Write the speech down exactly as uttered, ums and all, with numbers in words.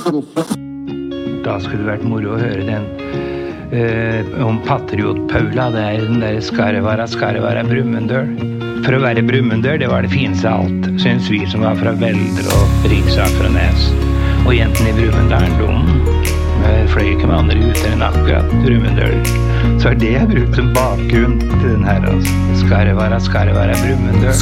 Da skulle det vært moro å høre den eh, om Patriot-Paula, det er den der Skarvara, Skarvara, Brumunddøl. For å være Brumunddøl, det var det fineste av alt, synes vi som var fra Veldre og Riksaker og Nes. Og jentene i Brumunddølen, de fløy ikke med andre gutter enn akkurat Brumunddøl. Så er det jeg brukt som bakgrunn til den her, altså. Skarvara, Skarvara, Brumunddøl.